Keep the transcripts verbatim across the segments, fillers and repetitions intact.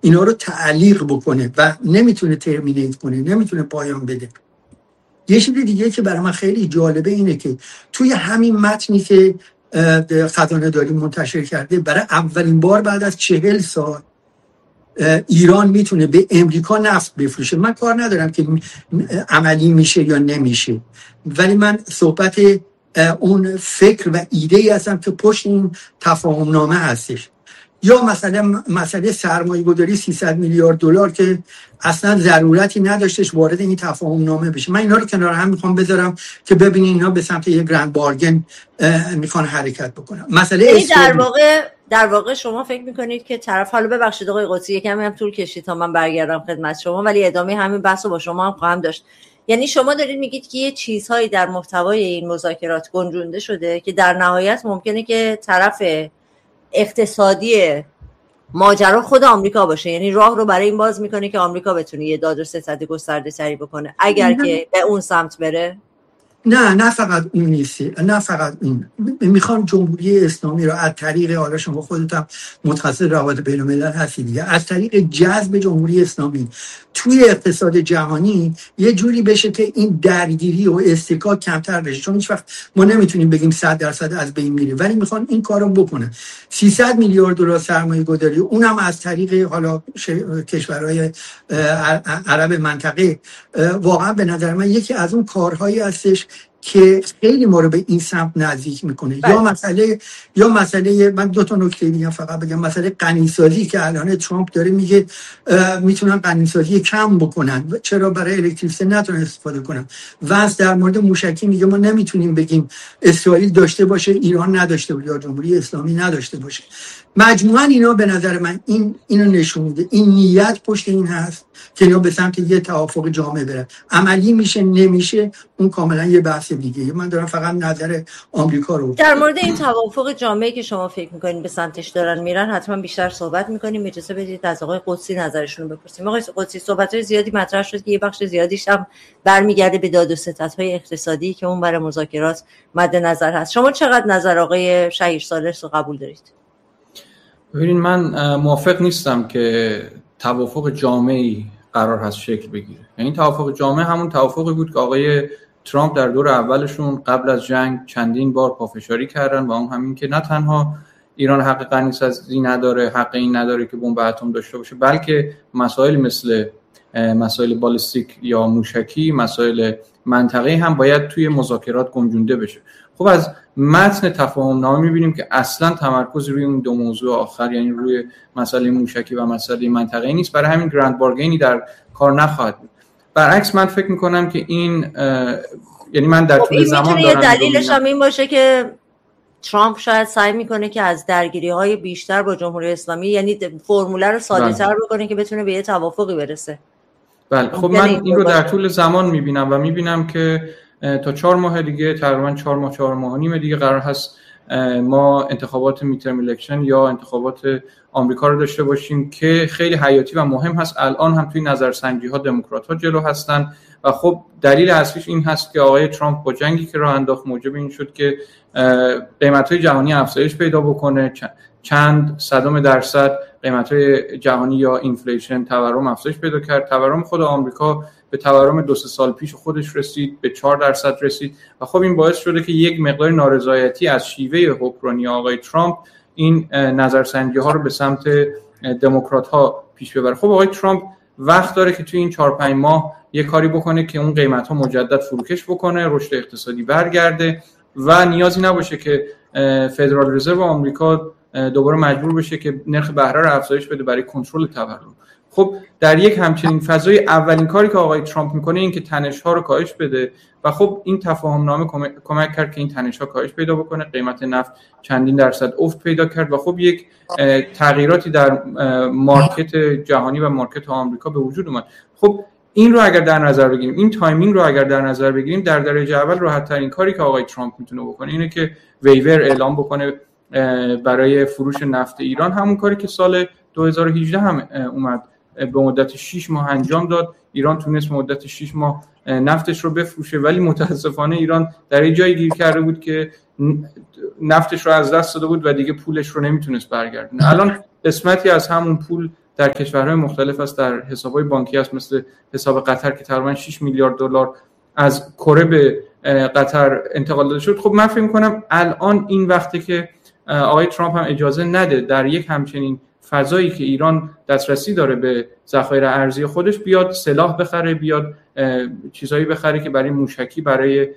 اینا رو تعلیق بکنه و نمیتونه ترمینیت کنه، نمیتونه پایان بده. یه چیز دیگه که برای من خیلی جالبه اینه که توی همین متنی که خزانه داری منتشر کرده، برای اولین بار بعد از چهل سال ایران میتونه به امریکا نفت بفروشه. من کار ندارم که عملی میشه یا نمیشه، ولی من صحبت اون فکر و ایده ای هستم که پشت این تفاهم نامه هستش. یا مثلا مسئله سرمایه گذاری سیصد میلیارد دلار که اصلا ضرورتی نداشتش وارد این تفاهم نامه بشه. من اینا رو کنار هم میخوام بذارم که ببینید اینا به سمت یه گرند بارگن میخوان حرکت بکنن. مسئله در واقع در واقع شما فکر میکنید که طرف، حالا ببخشید آقای قدسی یکم هم طول کشید تا من برگردم خدمت شما، ولی ادامه همین بحثو با شما هم خواهم داشت. یعنی شما دارید میگید که یه چیزهایی در محتوای این مذاکرات گنجونده شده که در نهایت ممکنه که طرف اقتصادی ماجرا خود آمریکا باشه، یعنی راه رو برای این باز میکنه که آمریکا بتونه یه داد و ستد گسترده تری بکنه اگر نه. که به اون سمت بره. نه نه فقط اون نیستی، نه فقط اون. میخوام جمهوری اسلامی رو از طریق، حالا شما خودتون متخصص روابط بین الملل هستید دیگه، از طریق جذب جمهوری اسلامی توی اقتصاد جهانی یه جوری بشه که این درگیری و استکاک کمتر بشه، چون هیچ وقت ما نمیتونیم بگیم صد درصد از بین میره، ولی میخوان این کارو بکنن. سیصد میلیارد دلار سرمایه گذاری، اونم از طریق حالا کشورهای عرب منطقه. واقعا به نظر من یکی از اون کارهایی هستش که خیلی ما رو به این سمت نزدیک میکنه. یا مسئله یا مسئله من دو تا نکته میگم فقط بگم، مسئله غنیسازی که الان ترامپ داره میگه میتونن غنیسازی کم بکنن، چرا برای الکتریسیته نتونن استفاده کنن. واسه در مورد موشکی میگه ما نمیتونیم بگیم اسرائیل داشته باشه ایران نداشته باشه یا جمهوری اسلامی نداشته باشه. مجموعاً اینا به نظر من این اینو نشون میده، این نیت پشت این هست که اینا به سمت یه توافق جامع برن. عملی میشه نمیشه اون کاملا یه بحث دیگه. من دارم فقط نظر آمریکا رو در مورد این توافق جامعی که شما فکر میکنین به سمتش دارن میرن حتما بیشتر صحبت میکنیم. اجازه بدید از آقای قدسی نظرشون رو بپرسیم. آقای قدسی، صحبت‌های زیادی مطرح شد که یه بخش زیادیش هم برمیگرده به داد و ستدهای اقتصادی که اون برای مذاکرات مد نظر هست. شما چقدر نظر آقای شهیر سالس رو قبول دارید؟ ببینید، من موافق نیستم که توافق جامعی قرار هست شکل بگیره. یعنی توافق جامع همون توافقی بود که آقای ترامپ در دور اولشون قبل از جنگ چندین بار پافشاری کردن و اون همین که نه تنها ایران حق غنیسازی نداره، حق این نداره که بمب اتم داشته باشه، بلکه مسائل مثل مسائل بالستیک یا موشکی، مسائل منطقه‌ای هم باید توی مذاکرات گنجونده بشه. خب از متن تفاهم نامه می‌بینیم که اصلا تمرکز روی اون دو موضوع آخر، یعنی روی مسئله موشکی و مسئله منطقه‌ای نیست. برای همین گرند بارگینی در کار نخواهد بود. برعکس من فکر می‌کنم که این یعنی من در طول زمان دارم دلیلش هم این باشه که ترامپ شاید سعی میکنه که از درگیری‌های بیشتر با جمهوری اسلامی، یعنی فرموله رو ساده‌تر بکنه که بتونه به یه توافقی برسه. بله، خب من این رو در طول زمان می‌بینم و می‌بینم که تا چهار ماه دیگه، تقریبا چهار ماه چهار ماه و نیم دیگه قرار هست ما انتخابات میدترم الکشن یا انتخابات آمریکا رو داشته باشیم که خیلی حیاتی و مهم هست. الان هم توی نظرسنجی‌ها دموکرات‌ها جلو هستن و خب دلیل اصلیش این هست که آقای ترامپ با جنگی که راه انداخت موجب این شد که قیمت‌های جهانی افزایش پیدا بکنه، چند صدم درصد قیمت‌های جهانی یا اینفلیشن تورم افزایش پیدا کرد. تورم خود آمریکا به تورم دو سه سال پیش خودش رسید، به چهار درصد رسید و خب این باعث شده که یک مقدار نارضایتی از شیوه حکمرانی آقای ترامپ این نظرسنجی‌ها رو به سمت دموکرات‌ها پیش ببره. خب آقای ترامپ وقت داره که توی این چهار پنج ماه یه کاری بکنه که اون قیمت‌ها مجدد فروکش بکنه، رشد اقتصادی برگرده و نیازی نباشه که فدرال رزرو آمریکا دوباره مجبور بشه که نرخ بهره رو افزایش بده برای کنترل تورم. خب در یک همچنین فضای اولین کاری که آقای ترامپ میکنه این که تنش‌ها رو کاهش بده و خب این تفاهم نامه کمک کرد که این تنش‌ها کاهش پیدا بکنه. قیمت نفت چندین درصد افت پیدا کرد و خب یک تغییراتی در مارکت جهانی و مارکت آمریکا به وجود اومد. خب این رو اگر در نظر بگیریم، این تایمینگ رو اگر در نظر بگیریم، در درجه اول راحت ترین کاری که آقای ترامپ میتونه بکنه اینه که ویور اعلام بکنه برای فروش نفت ایران، همون کاری که سال دو هزار و هجده هم اومد به مدت شش ماه انجام داد. ایران تونست به مدت شش ماه نفتش رو بفروشه، ولی متاسفانه ایران در یه جایی گیر کرده بود که نفتش رو از دست داده بود و دیگه پولش رو نمیتونست برگردونه. الان قسمتی از همون پول در کشورهای مختلف است، در حساب‌های بانکی است، مثل حساب قطر که تقریباً شش میلیارد دلار از کره به قطر انتقال داده شد. خب من فکر می‌کنم الان این وقته که آقای ترامپ هم اجازه نده در یک همچنین فضایی که ایران دسترسی داره به ذخایر ارزی خودش بیاد سلاح بخره، بیاد چیزایی بخره که برای موشکی، برای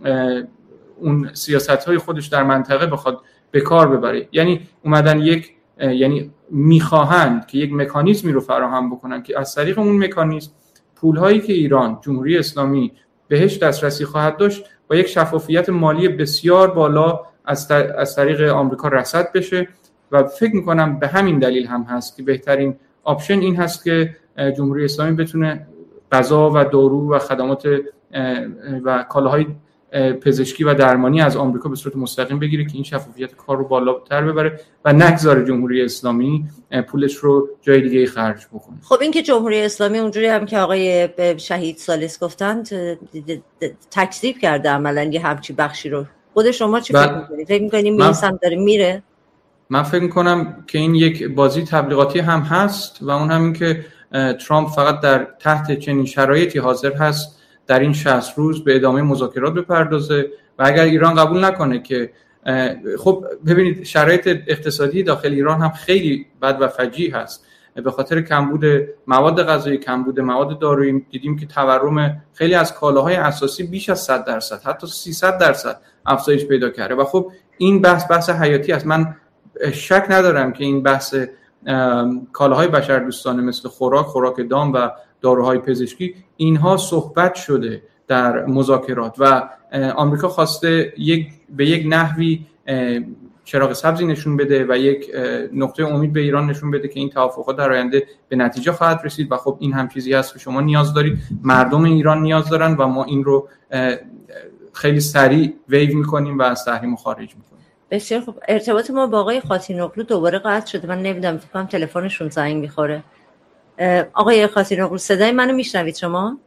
اون سیاست‌های خودش در منطقه بخواد به کار ببره. یعنی اومدن یک یعنی میخواهند که یک مکانیزمی رو فراهم بکنن که از طریق اون مکانیزم پول‌هایی که ایران جمهوری اسلامی بهش دسترسی خواهد داشت با یک شفافیت مالی بسیار بالا از از طریق آمریکا رصد بشه و فکر می‌کنم به همین دلیل هم هست که بهترین آپشن این هست که جمهوری اسلامی بتونه غذا و دارو و خدمات و کالاهای پزشکی و درمانی از آمریکا به صورت مستقیم بگیره که این شفافیت کار رو بالاتر ببره و نگذاره جمهوری اسلامی پولش رو جای دیگه خرج بکنه. خب این که جمهوری اسلامی اونجوری هم که آقای شهید سالس گفتند تکذیب کرده عملاً یه همچی بخشی رو، خود شما چی فکر می‌کنید؟ فکر می‌کنید میسم داره میره؟ من فکر می‌کنم که این یک بازی تبلیغاتی هم هست و اون همین که ترامپ فقط در تحت چنین شرایطی حاضر هست در این شصت روز به ادامه مذاکرات بپردازه و اگر ایران قبول نکنه که خب ببینید شرایط اقتصادی داخل ایران هم خیلی بد و فجیع هست به خاطر کمبود مواد غذایی، کمبود مواد دارویی. دیدیم که تورم خیلی از کالاهای اساسی بیش از صد درصد حتی سیصد درصد افزایش پیدا کرده و خب این بحث بحث حیاتی است. من شک ندارم که این بحث کالاهای بشردوستانه مثل خوراک، خوراک دام و داروهای پزشکی اینها صحبت شده در مذاکرات و آمریکا خواسته یک به یک نحوی چراغ سبزی نشون بده و یک نقطه امید به ایران نشون بده که این توافقات در آینده به نتیجه خواهد رسید و خب این هم چیزی هست که شما نیاز دارید، مردم ایران نیاز دارن و ما این رو خیلی سریع ویو میکنیم و از تحریم خارج میکنیم. بسیار خوب. ارتباط ما با آقای خاتین‌اغلو دوباره قطع شده. من نمیدونم فکر کنم تلفنشون زنگ میخوره. آقای خاتین‌اغلو صدای منو میشنوید شما؟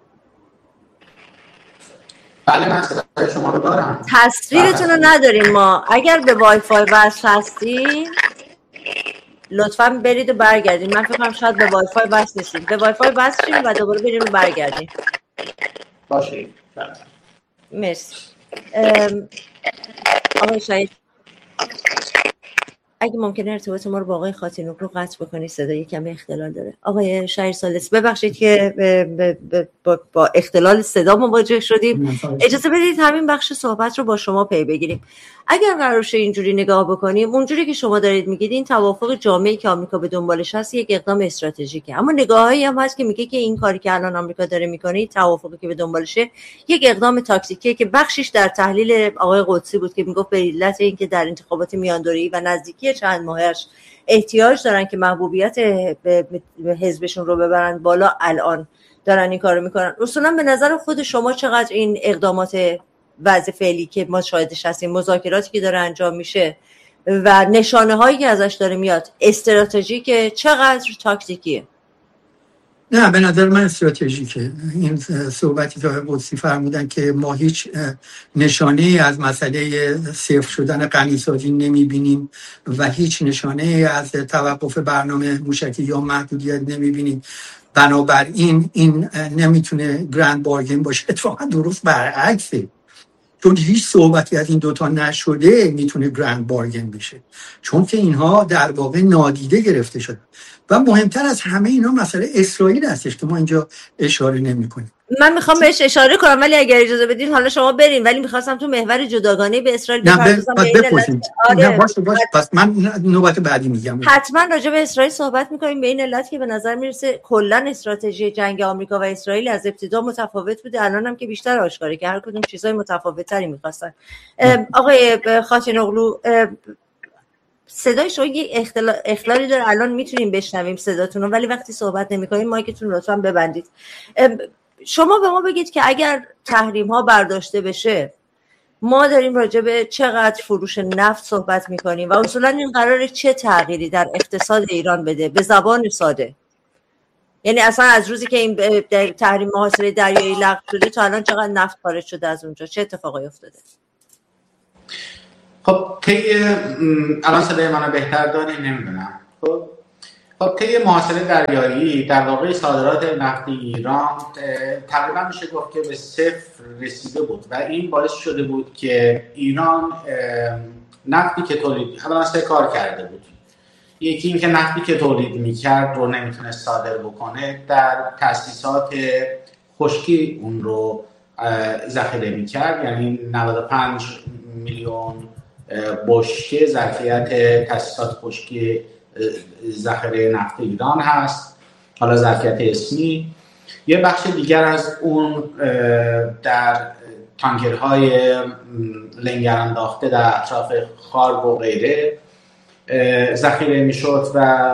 بله من صدای شما رو دارم. تصویرتون رو نداریم ما. اگر به وای فای وصل هستین لطفاً برید و برگردید. من فکر کنم شاید به وای فای وصل نشید. به وای فای وصل شید و دوباره برید و برگردید. باشه. مرسی. آقای شهید اگه ممکنه ارتباط ما رو با آقای خاتین‌اغلو قطع بکنید، صدای کمی اختلال داره. آقای شهید سالس ببخشید که با, با اختلال صدا مواجه شدیم. اجازه بدید همین بخش صحبت رو با شما پی بگیریم. اگر قرار شه اینجوری نگاه بکنیم، اونجوری که شما دارید میگید این توافق جامعی که آمریکا به دنبالش هست یک اقدام استراتژیکه، اما نگاهایی هم هست که میگه که این کاری که الان آمریکا داره میکنه، این توافقی که به دنبالشه یک اقدام تاکتیکیه که بخشش در تحلیل آقای قدسی بود که میگفت به علت اینکه در انتخابات میاندوره‌ای و نزدیکی چند ماهش احتیاج دارن که محبوبیت حزبشون رو ببرن بالا، الان دارن این کارو میکنن. اصولا به نظر خود شما چقدر این اقدامات وضع فعلی که ما شاهدش هستیم، مذاکراتی که داره انجام میشه و نشانه هایی که ازش داره میاد، استراتژیکه چقدر تاکتیکیه؟ نه به نظر من استراتژیکه. این صحبتی که قدسی فرمودن که ما هیچ نشانه از مسئله صفر شدن غنیسازی نمیبینیم و هیچ نشانه از توقف برنامه موشکی یا محدودیت نمیبینیم، بنابراین این نمیتونه گرند بارگین باشه. اتفاقا درست برعکسه، چون هیچ صحبتی از این دوتا نشده میتونه گرند بارگین بشه، چون که اینها در واقع نادیده گرفته شده. و مهمتر از همه اینا مسئله اسرائیل هستش که ما اینجا اشاره نمی کنیم. من میخوام بهش اشاره کنم ولی اگر اجازه بدین حالا شما برین، ولی میخواستم تو محور جداگانه به اسرائیل بپردازم. نه باشه باشه پس من نوبت بعدی میگم. حتما راجع به اسرائیل صحبت میکنیم به این علت که به نظر میرسه کلا استراتژی جنگ آمریکا و اسرائیل از ابتدا متفاوت بوده، الان هم که بیشتر آشکاره که هر کدوم چیزای متفاوت‌تری میخواستن. آقای خاتین‌اغلو صدای شما یه اختلال اخلالی داره، الان میتونیم بشنویم صداتون رو ولی وقتی صحبت نمی‌کنید مایکتون لطفاً ببندید. شما به ما بگید که اگر تحریم ها برداشته بشه ما داریم راجع به چقدر فروش نفت صحبت می‌کنیم و اصولاً این قراره چه تغییری در اقتصاد ایران بده به زبان ساده؟ یعنی اصلا از روزی که این تحریم محاصره دریایی لغو شده تا الان چقدر نفت خارج شده از اونجا، چه اتفاقی افتاده؟ خب طی الان صدای منو بهتر دارین نمیدونم. خب خب طی محاصره دریایی در واقع صادرات نفت ایران تقریبا میشه گفت که به صفر رسیده بود و این باعث شده بود که ایران نفتی که تولید حالا سه کار کرده بود. یکی این که نفتی که تولید میکرد رو نمیتونست صادر بکنه، در تأسیسات خشکی اون رو ذخیره میکرد، یعنی نود و پنج میلیون بشکه ظرفیت تأسیسات خشکی ذخیره نفت ایران هست، حالا ظرفیت اسمی. یه بخش دیگر از اون در تانکرهای لنگر انداخته در اطراف خارگ و غیره ذخیره میشد و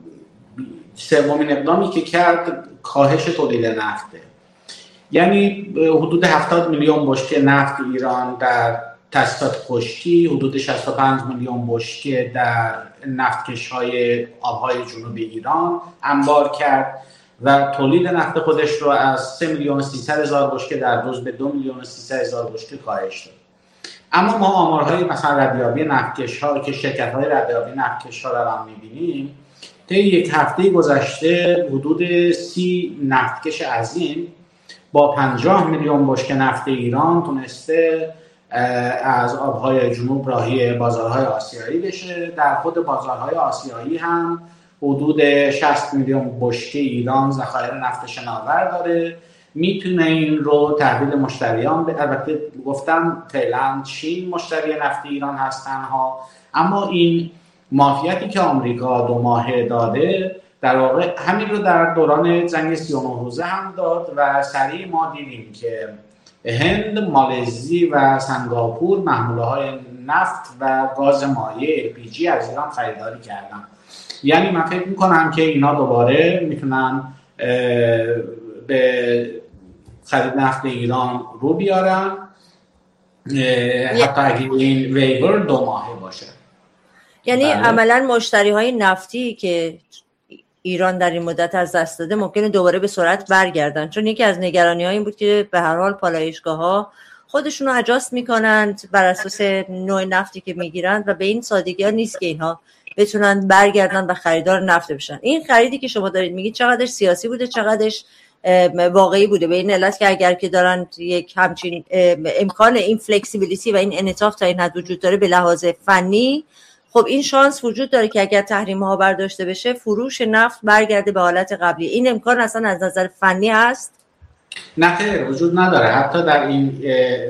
سومین اقدامی که کرد کاهش تولید نفته، یعنی حدود هفتاد میلیون بشکه نفت ایران در تأسیسات خشکی، حدود شصت و پنج میلیون بشکه در نفتکش‌های آبهای جنوبی ایران انبار کرد و تولید نفت خودش رو از سه میلیون و سیصد هزار بشکه در روز به دو میلیون و سیصد هزار بشکه کاهش داد. اما ما آمارهای مثلا ردیابی نفتکش‌ها که شرکت‌های ردیابی نفتکش‌ها رو هم می‌بینیم، طی یک هفته گذشته حدود سی نفتکش عظیم با پنجاه میلیون بشکه نفت ایران تونسته از آبهای جنوب راهی بازارهای آسیایی بشه. در خود بازارهای آسیایی هم حدود شصت میلیون بشکه ایران ذخایر نفت شناور داره، میتونه این رو تحویل مشتریان به البته گفتم فعلا چین مشتری نفت ایران هستن ها، اما این معافیتی که آمریکا دو ماهه داده در واقع همین رو در دوران جنگ سی و نه روزه هم داد و سریع ما دیدیم که هند، مالزی و سنگاپور محموله های نفت و گاز مایع ال پی جی از ایران خریداری کردن. یعنی من فکر میکنم که اینا دوباره میتونن به خرید نفت ایران رو بیارن، حتی اگه این ویور دو ماهه باشه. یعنی بله. عملا مشتری های نفتی که ایران در این مدت از دست داده ممکنه دوباره به سرعت برگردن، چون یکی از نگرانی ها این بود که به هر حال پالایشگاه ها خودشون رو اجاست میکنند بر اساس نوع نفتی که میگیرند و به این سادگی ها نیست که اینها بتونن برگردن و خریدار نفت بشن. این خریدی که شما دارید میگید چقدرش سیاسی بوده، چقدرش واقعی بوده، به این علت که اگر که دارن یک همچین امکان این فلکسیبیلیتی و این انعطاف تا این حد وجود داره به لحاظ فنی، خب این شانس وجود داره که اگر تحریم ها برداشته بشه فروش نفت برگرده به حالت قبلی. این امکان اصلا از نظر فنی هست؟ نه خیر، وجود نداره. حتی در این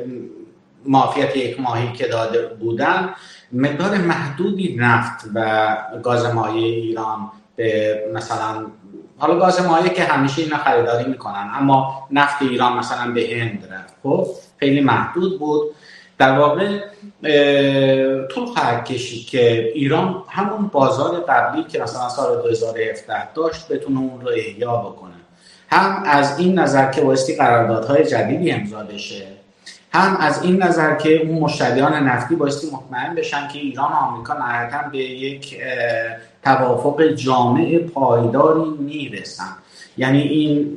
معافیت یک ماهی که داده بودن مقدار محدودی نفت و گاز مایع ایران به مثلا حالا گاز مایع که همیشه اینا خریداری میکنن، اما نفت ایران مثلا به هند رفت، خب خیلی محدود بود. در واقع طول خواهد کشید که ایران همون بازار قبلی که مثلا سال دو هزار و هفده داشت بتونه اون رو احیا بکنه، هم از این نظر که بایستی قراردادهای جدیدی امضا بشه، هم از این نظر که اون مشتریان نفتی بایستی مطمئن بشن که ایران و آمریکا نهایتاً به یک توافق جامع پایداری میرسن. یعنی این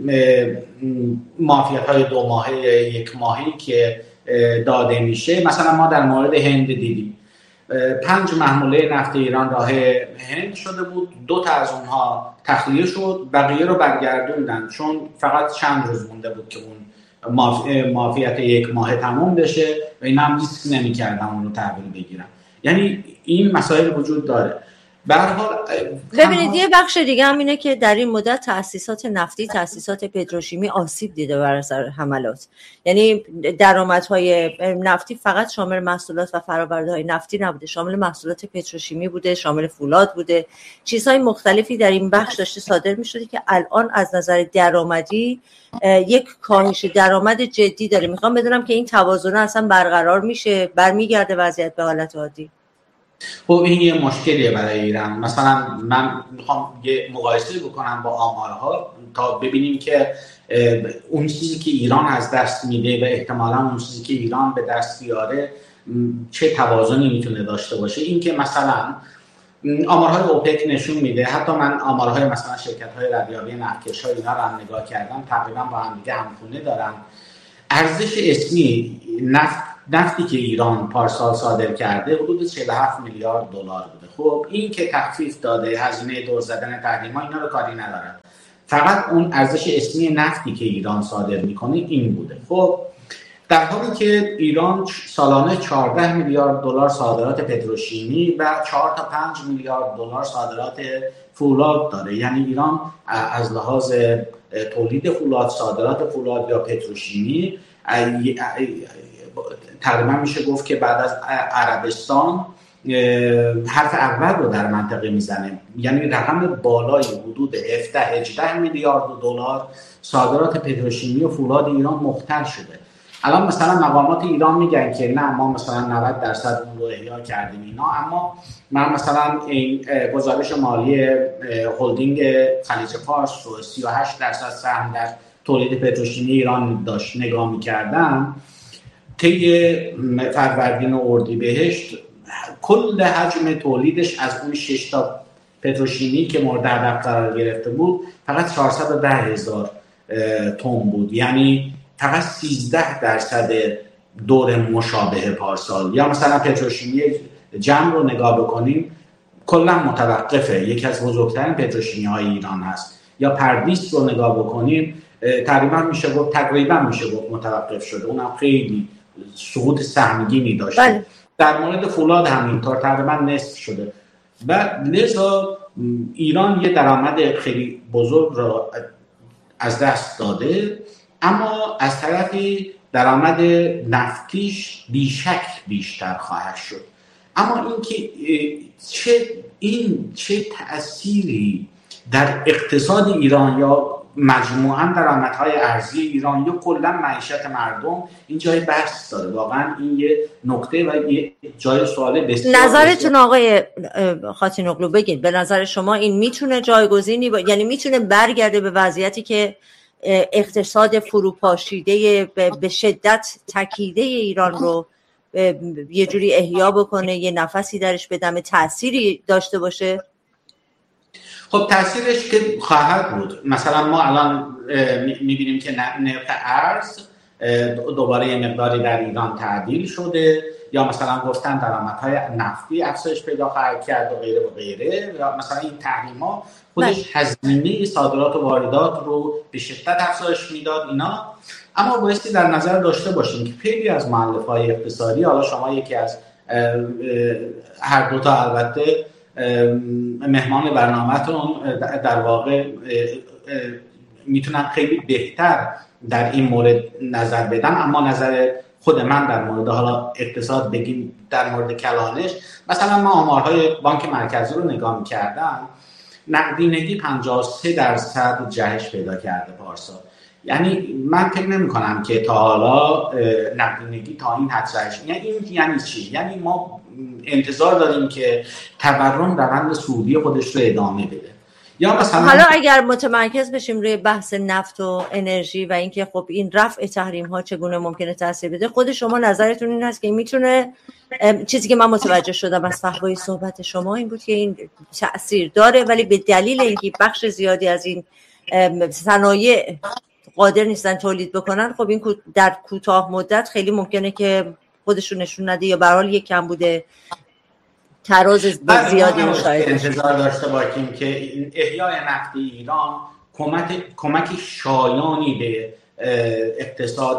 معافیت‌های دو ماهه یک ماهی که داده میشه، مثلا ما در مورد هند دیدیم پنج محموله نفت ایران راه هند شده بود، دو تا از اونها تخلیه شد، بقیه رو برگردوندن چون فقط چند روز مونده بود که اون معافیت یک ماه تموم بشه و اینا هم ریسک نمی‌کردن اون رو تحویل بگیرن. یعنی این مسائل وجود داره. به هر حال ببینید یه بخش دیگه هم اینه که در این مدت تأسیسات نفتی، تأسیسات پتروشیمی آسیب دیده بر اثر حملات. یعنی درآمدهای نفتی فقط شامل محصولات و فرآورده‌های نفتی نبوده، شامل محصولات پتروشیمی بوده، شامل فولاد بوده، چیزهای مختلفی در این بخش داشته صادر می‌شده که الان از نظر درآمدی یک کاهش درآمد جدی داره. میخوام بدونم که این توازن اصلا برقرار میشه، برمیگرده وضعیت به حالت عادی؟ خب این یه مشکلیه برای ایران. مثلا من میخوام یه مقایسه بکنم با آمارها تا ببینیم که اون چیزی که ایران از دست میده و احتمالاً اون چیزی که ایران به دست بیاره چه توازنی میتونه داشته باشه. این که مثلا آمارهای اوپک نشون میده، حتی من آمارهای مثلا شرکت‌های ردیابی نفتکش‌ها اینا رو هم نگاه کردم، تقریبا با هم دیگه همخونه دارن. ارزش اسمی نفت نفتی که ایران پارسال صادر کرده حدود چهل و هفت میلیارد دلار بوده. خب این که تخفیف داده، هزینه دور زدن تحریم‌ها، اینا رو کاری ندارن، فقط اون ارزش اسمی نفتی که ایران صادر میکنه این بوده. خب در حالی که ایران سالانه چهارده میلیارد دلار صادرات پتروشیمی و چهار تا پنج میلیارد دلار صادرات فولاد داره، یعنی ایران از لحاظ تولید فولاد، صادرات فولاد یا پتروشیمی تقریبا میشه گفت که بعد از عربستان حرف اول رو در منطقه میزنه، یعنی رقم بالای حدود هفده هجده میلیارد دلار صادرات پتروشیمی و فولاد ایران مختل شده. الان مثلا مقامات ایران میگن که نه ما مثلا نود درصد اون رو احیا کردیم اینا، اما من مثلا این گزارش مالی هلدینگ خلیج فارس رو سی و هشت درصد سهم در تولید پتروشیمی ایران داشت نگاه میکردم، طی فروردین و اردیبهشت کل حجم تولیدش از اون شش تا پتروشیمی که مورد هدف قرار گرفته بود فقط چهارصد و ده هزار تن بود، یعنی فقط سیزده درصد دور مشابه پارسال. یا مثلا پتروشیمی جم رو نگاه بکنیم کلا متوقفه، یکی از بزرگترین پتروشیمی های ایران هست. یا پردیس رو نگاه بکنیم تقریبا میشه گفت تقریبا میشه گفت متوقف شده، اونم خیلی سقوط سهمگینی داشته. بله. در مورد فولاد همینطور تقریبا نصف شده و لذا ایران یه درآمد خیلی بزرگ رو از دست داده، اما از طرفی درآمد نفتیش بیشک بیشتر خواهد شد. اما اینکه چه این چه تأثیری در اقتصاد ایران یا مجموعاً درآمدهای ارزی ایران یا کلاً معیشت مردم این جای بحث داره. واقعاً این یه نکته و یه جای سوال بسیار. نظرتون آقای خاتینوغلو بگید، به نظر شما این میتونه جایگزینی با... یعنی میتونه برگرده به وضعیتی که اقتصاد فروپاشیده به شدت تکیده ایران رو یه جوری احیا بکنه، یه نفسی درش بدمه، تأثیری داشته باشه؟ خب تأثیرش که خواهد بود. مثلا ما الان میبینیم که نرخ ارز دوباره یه مقداری در ایران تعدیل شده، یا مثلا گفتن درآمدهای نفتی افزایش پیدا خواهد کرد و غیره و غیره، یا مثلا این تحریم‌ها خودش هزینه صادرات و واردات رو به شدت افزایش میداد اینا. اما بایستی در نظر داشته باشیم که خیلی از مؤلفه‌های اقتصادی، حالا شما یکی از هر دو تا البته مهمان برنامه‌تون در واقع میتونن خیلی بهتر در این مورد نظر بدن، اما نظر خود من در مورد حالا اقتصاد بگیم در مورد کلانش، مثلا ما آمارهای بانک مرکزی رو نگاه می‌کردم، نقدینگی پنجاه و سه درصد جهش پیدا کرده پارسال. یعنی من فکر نمی‌کنم که تا حالا نقدینگی تا این حد جهش، یعنی این یعنی چی؟ یعنی ما انتظار داریم که تورم روند صعودی خودش رو ادامه بده. یا مثلا حالا اگر متمرکز بشیم روی بحث نفت و انرژی و اینکه خب این رفع تحریم ها چگونه ممکنه تاثیر بده، خود شما نظرتون این هست که میتونه، چیزی که من متوجه شدم از فحوای صحبت شما این بود که این تاثیر داره، ولی به دلیل اینکه بخش زیادی از این صنایع قادر نیستن تولید بکنن، خب این در کوتاه مدت خیلی ممکنه که خودشون نشون نده یا به هر حال یک کم بوده تراز زیادی مشاهده انتظار داشته باشیم که این احیای نفتی ایران کمک کمک شایانی به اقتصاد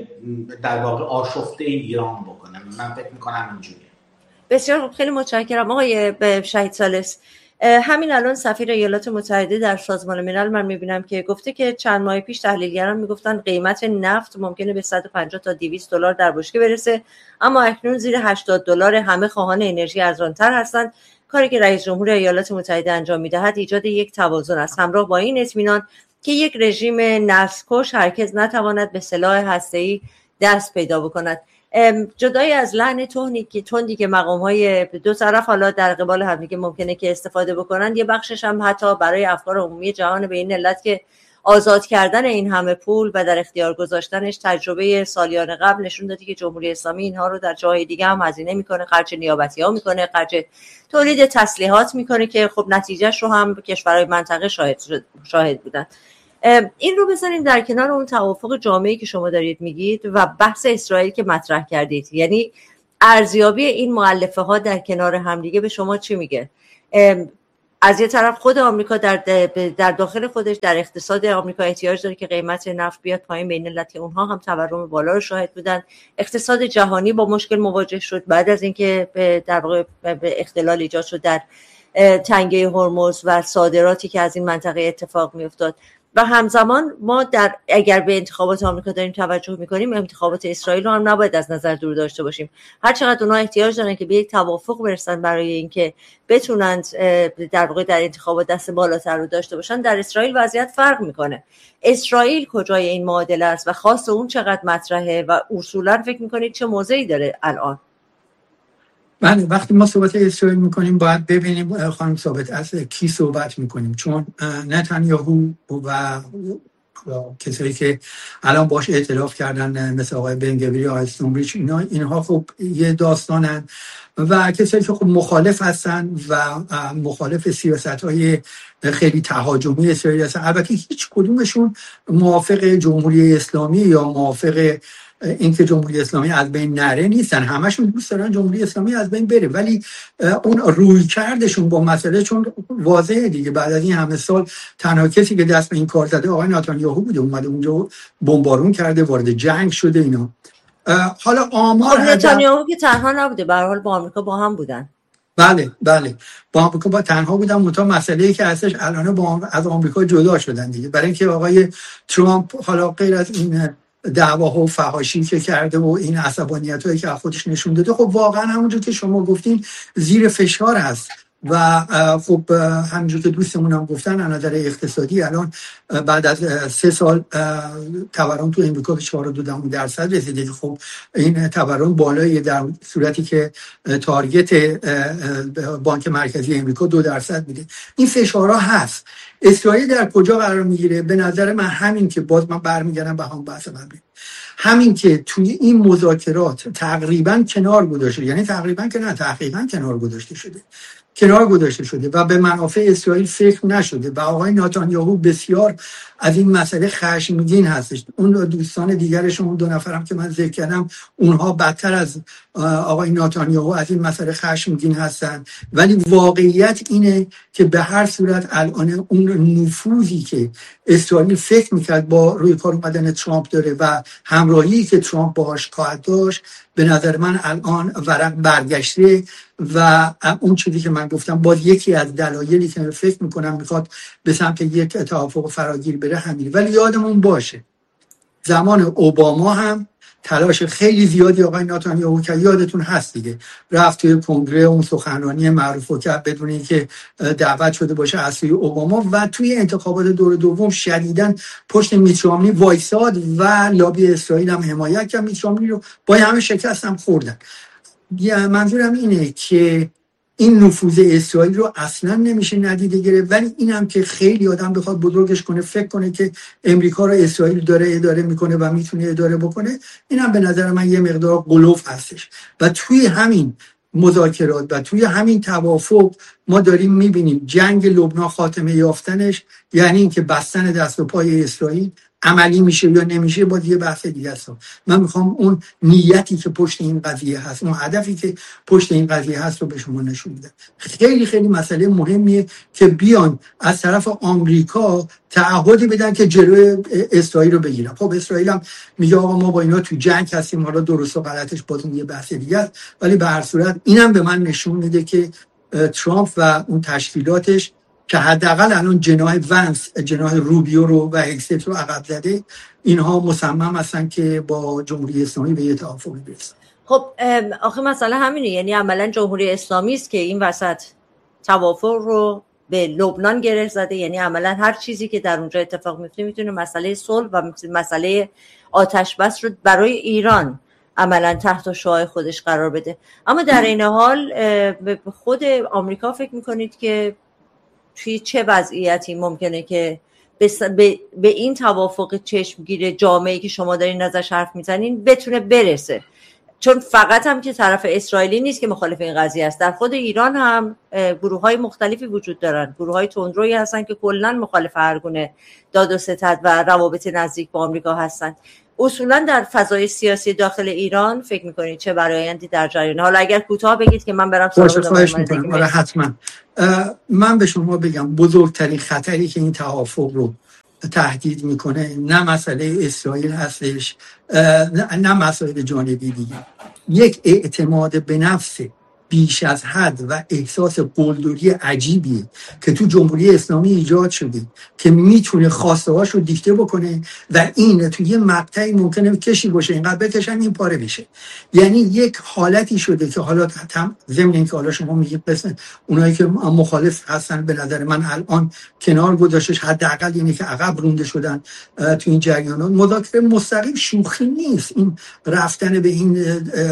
در واقع آشفته ایران بکنه. من فکر می‌کنم اینجوریه. بسیار خوب، خیلی متشکرم آقای شهید ثالث. همین الان سفیر ایالات متحده در سازمان ملل من میبینم که گفته که چند ماه پیش تحلیلگران میگفتن قیمت نفت ممکنه به صد و پنجاه تا دویست دلار در بشکه برسه، اما اکنون زیر هشتاد دلار همه خواهان انرژی ارزانتر هستند. کاری که رئیس جمهور ایالات متحده انجام میدهد ایجاد یک توازن است، همراه با این اطمینان که یک رژیم نسل‌کش هرگز نتواند به سلاح هسته‌ای دست پیدا بکند. جدای از لحن تندی که تندی که مقام‌های دو طرف حالا در قبال همدیگه ممکنه که استفاده بکنن، یه بخشش هم حتی برای افکار عمومی جهان به این علت که آزاد کردن این همه پول و در اختیار گذاشتنش تجربه سالیان قبل نشون داده که جمهوری اسلامی اینها رو در جاهای دیگه هم هزینه میکنه، خرج نیابتی‌ها میکنه، خرج تولید تسلیحات میکنه که خب نتیجهش رو هم کشورهای منطقه شاهد شاهد بودن. این رو بذاریم در کنار اون توافق جامعی که شما دارید میگید و بحث اسرائیل که مطرح کردید. یعنی ارزیابی این مؤلفه ها در کنار همدیگه به شما چی میگه؟ از یه طرف خود آمریکا در در داخل خودش در اقتصاد آمریکا احتیاج داره که قیمت نفت بیاد پایین، بین علت اونها هم تورم بالا رو شاهد بودن. اقتصاد جهانی با مشکل مواجه شد بعد از اینکه در واقع اختلال ایجاد شد در تنگه هرمز و صادراتی که از این منطقه اتفاق میافتاد. و همزمان ما در اگر به انتخابات آمریکا داریم توجه میکنیم، انتخابات اسرائیل رو هم نباید از نظر دور داشته باشیم. هر چقدر اونها احتیاج دارن که به یک توافق برسن برای اینکه بتونن در واقع در انتخابات دست بالاتر رو داشته باشن، در اسرائیل وضعیت فرق میکنه. اسرائیل کجای این معادله است و خاص اون چقدر مطرحه و اصولا فکر میکنید چه موضعی داره الان؟ بله، وقتی ما صحبت اسرائیل میکنیم باید ببینیم خانم ثابت از کی صحبت میکنیم، چون نتانیاهو و کسایی که الان باش ائتلاف کردن مثل آقای بنگویر، آقای سنوبریچ، اینا اینها خب یه داستانن و کسایی که خب مخالف هستن و مخالف سیاست‌های خیلی تهاجمی اسرائیل هستن. البته هیچ کدومشون موافق جمهوری اسلامی یا موافق اینکه جمهوری اسلامی از بین نره نیستن، همشون دوست دارن جمهوری اسلامی از بین بره، ولی اون روی کردشون با مسئله چون واضحه دیگه. بعد از این همه سال تنها کسی که دست به این کار زده آقای نتانیاهو بوده، اومده اونجا بمبارون کرده، وارد جنگ شده اینا. حالا آمار نتانیاهو که تنها نبوده، به هر حال با آمریکا با هم بودن. بله بله با آمریکا با تنها بودن، منتها مسئله‌ای که هستش الان با از آمریکا جدا شدن دیگه، برای اینکه آقای ترامپ حالا غیر از این دعواها و فحاشی که کرده و این عصبانیتایی که خودش نشون داده، خب واقعا همونجور که شما گفتین زیر فشار هست و خب همونجور که دوستمون هم گفتن از نظر اقتصادی الان بعد از سه سال تورم تو امریکا به چهار و دو درصد رسیده. خب این تورم بالایی در صورتی که تارگت بانک مرکزی امریکا دو درصد میده. این فشارها هست. اسرائیل در کجا قرار میگیره؟ به نظر من همین که باز من برمیگردم به هم بحث قبلی، همین که توی این مذاکرات تقریبا کنار گذاشته، یعنی تقریبا که نه تقریبا کنار گذاشته شده کنار گذاشته شده و به منافع اسرائیل فکر نشده و آقای نتانیاهو بسیار از این مسئله خشمگین هستش. اون دوستان دیگرشون اون دو نفرم که من ذکر کردم اونها بدتر از آقای نتانیاهو از این مسئله خشمگین هستن، ولی واقعیت اینه که به هر صورت الان اون نفوذی که اسرائیل فکر میکرد با روی کار اومدن ترامپ داره و همراهی که ترامپ باهاش خواهد داشت، به نظر من الان ورق برگشته و اون چیزی که من گفتم باز یکی از دلایلی که فکر میکنم میخواد به سمت یک توافق فراگیر بره همین. ولی یادمون باشه زمان اوباما هم تلاش خیلی زیادی آقای نتانیاهو که یادتون هست دیگه، رفت توی کنگره اون سخنرانی معروفو کرد بدون اینکه دعوت شده باشه از سوی اوباما و توی انتخابات دور دوم شدیداً پشت میت رامنی وایساد و لابی اسرائیل هم حمایت کرد. میت رامنی رو با همه شکست هم خوردن. منظورم اینه که این نفوذ اسرائیل رو اصلا نمیشه ندیده گرفت، ولی اینم که خیلی آدم بخواد بزرگش کنه فکر کنه که امریکا رو اسرائیل داره اداره میکنه و میتونه اداره بکنه، اینم به نظر من یه مقدار غلوف هستش. و توی همین مذاکرات و توی همین توافق ما داریم میبینیم جنگ لبنان خاتمه یافتنش یعنی اینکه بستن دست و پای اسرائیل عملی میشه یا نمیشه باز یه بحث دیگه است. من میخوام اون نیتی که پشت این قضیه هست، اون هدفی که پشت این قضیه هست رو به شما نشون بدم. خیلی خیلی مسئله مهمیه که بیان از طرف آمریکا تعهدی بدن که جلوی اسرائیل رو بگیرن. خب اسرائیل هم میگه آقا ما با اینا تو جنگ هستیم، حالا درست و غلطش باز یه بحث دیگه است، ولی به هر صورت اینم به من نشون میده که ترامپ و اون تشکیلاتش که حداقل الان جناح ونس، جناح روبیو رو و هگست رو عقب زده، اینها مصمم هستن که با جمهوری اسلامی به یه توافقی برسن. خب آخه مسئله همینه، یعنی عملا جمهوری اسلامی است که این وسط توافق رو به لبنان گره زده، یعنی عملا هر چیزی که در اونجا اتفاق میفته میتونه مسئله صلح و مسئله آتش بس رو برای ایران عملا تحت شعاع خودش قرار بده. اما در این حال به خود آمریکا فکر میکنید که توی چه وضعیتی ممکنه که به, به این توافق چشمگیر جامعه‌ای که شما دارین ازش حرف میزنین بتونه برسه؟ چون فقط هم که طرف اسرائیلی نیست که مخالف این قضیه است، در خود ایران هم گروه‌های مختلفی وجود دارن، گروه‌های تندرویی هستن که کلاً مخالف هر گونه داد و ستد و روابط نزدیک با آمریکا هستن. اصولاً در فضای سیاسی داخل ایران فکر می‌کنید چه برآیندی در جریان؟ حالا اگر کوتاه بگید که من برم سراغ دوباره. آره حتما. من به شما بگم بزرگترین خطری که این توافق رو تهدید میکنه نه مسئله اسرائیل هستش، نه مسائل جانبی دیگه، یک اعتماد به نفس بیش از حد و احساس قلدری عجیبیه که تو جمهوری اسلامی ایجاد شده که میتونه خواسته هاش رو دیکته بکنه و این تو یه مقطعی ممکنه کشی باشه اینقدر بکشن این پاره بشه. یعنی یک حالتی شده که حالا هم ضمن اینکه حالا شما میگید قسم اونایی که مخالف هستن به نظر من الان کنار گذاشتش، حداقل اینه که عقب رونده شدن تو این جریانات. مذاکره مستقیم شوخی نیست، این رفتن به این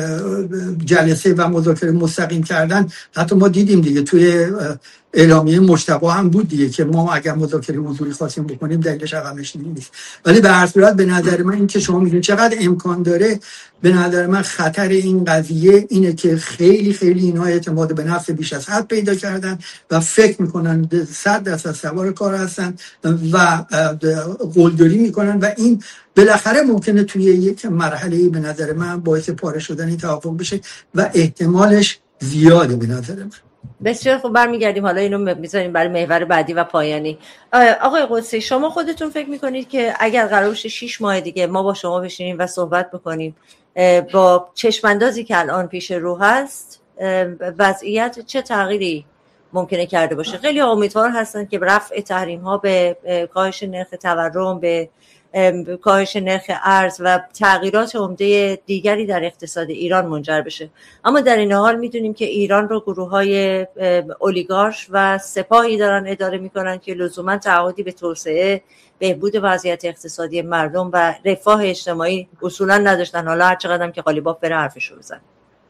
جلسه و مذاکره مستقیم کردن، حتی ما دیدیم دیگه توی اعلامیه مجتبی هم بود دیگه که ما اگر مذاکره حضوری خواستیم بکنیم دلیلش عقب نشینی نیست. ولی به هر صورت به نظر من این که شما میگین چقدر امکان داره، به نظر من خطر این قضیه اینه که خیلی خیلی اینا اعتماد به نفس بیش از حد پیدا کردن و فکر میکنن صد درصد سوار کار هستن و قلدری میکنن و این بالاخره ممکنه توی یک مرحله‌ای به نظر من باعث پاره شدن این توافق بشه و احتمالش زیاده به نظر من. بسیار خوب، برمیگردیم حالا اینو میذاریم برای محور بعدی و پایانی. آقای قدسی، شما خودتون فکر میکنید که اگر قرار بشه شش ماه دیگه ما با شما بشینیم و صحبت بکنیم با چشماندازی که الان پیش رو هست، وضعیت چه تغییری ممکنه کرده باشه؟ خیلی امیدوار هستن که رفع تحریم ها به کاهش نرخ تورم، به کاهش نرخ ارز و تغییرات عمده دیگری در اقتصاد ایران منجر بشه. اما در این حال میدونیم که ایران رو گروه‌های اولیگارش و سپاهی دارن اداره میکنن که لزوما تعهدی به توسعه، بهبود وضعیت اقتصادی مردم و رفاه اجتماعی اصولا نداشتن. حالا هر چقدر که قالیباف بره حرفش رو بزنه.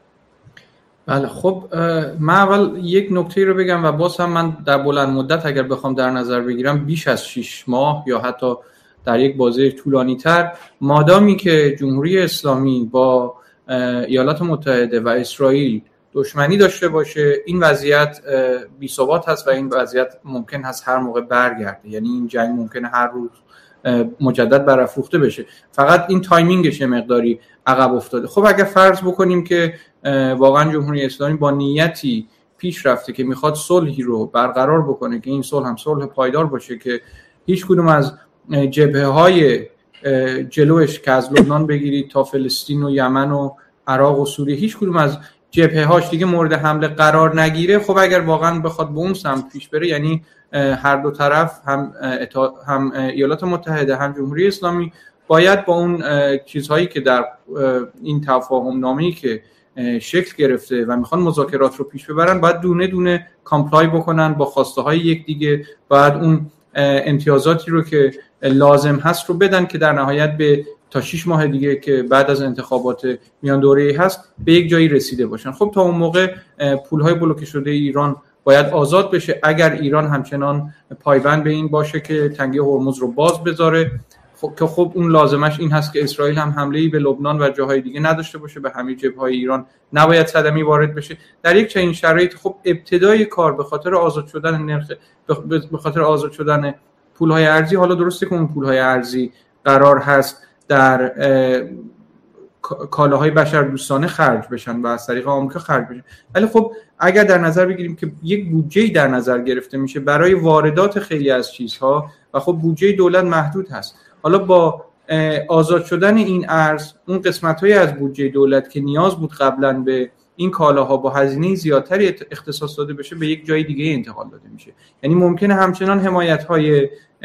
بله خب من اول یک نکته رو بگم و باز هم من در بلند مدت اگر بخوام در نظر بگیرم بیش از شش ماه یا حتی در یک بازه طولانی تر، مادامی که جمهوری اسلامی با ایالات متحده و اسرائیل دشمنی داشته باشه، این وضعیت بی ثبات هست و این وضعیت ممکن هست هر موقع برگرده. یعنی این جنگ ممکنه هر روز مجدد برافروخته بشه، فقط این تایمینگش مقداری عقب افتاده. خب اگر فرض بکنیم که واقعا جمهوری اسلامی با نیتی پیش رفته که میخواد صلحی رو برقرار بکنه که این صلح هم صلح پایدار باشه، که هیچ کدوم از جبهه‌های جلوش که از لبنان بگیرید تا فلسطین و یمن و عراق و سوریه هیچ کدوم از جبهه‌هاش دیگه مورد حمله قرار نگیره، خب اگر واقعا بخواد به اون سمت پیش بره، یعنی هر دو طرف هم هم ایالات متحده هم جمهوری اسلامی باید با اون چیزهایی که در این تفاهم نامه‌ای که شکل گرفته و میخوان مذاکرات رو پیش ببرن، باید دونه دونه کامپلای بکنن با خواسته های یکدیگه، باید اون امتیازاتی رو که لازم هست رو بدن که در نهایت به تا شش ماه دیگه که بعد از انتخابات میان دوره‌ای هست به یک جایی رسیده باشن. خب تا اون موقع پول‌های بلوکه شده ایران باید آزاد بشه. اگر ایران همچنان پایبند به این باشه که تنگه هرمز رو باز بذاره، خب که خب اون لازمش این هست که اسرائیل هم حمله‌ای به لبنان و جاهای دیگه نداشته باشه، به همه جبهه‌های ایران نباید صدمه‌ای وارد بشه. در یک چنین شرایط خب ابتدای کار به خاطر آزاد شدن نرخ به خاطر آزاد شدن پول‌های ارزی، حالا درسته که اون پول‌های ارزی قرار هست در کالاهای بشردوستانه خرج بشن و از طریق آمریکا خرج بشن، ولی خب اگر در نظر بگیریم که یک بودجه‌ای در نظر گرفته میشه برای واردات خیلی از چیزها و خب بودجه دولت محدود هست، حالا با آزاد شدن این ارز اون قسمت‌های از بودجه دولت که نیاز بود قبلا به این کالاها با هزینه زیادتری اختصاص داده بشه به یک جای دیگه انتقال داده میشه. یعنی ممکنه همچنان حمایت‌های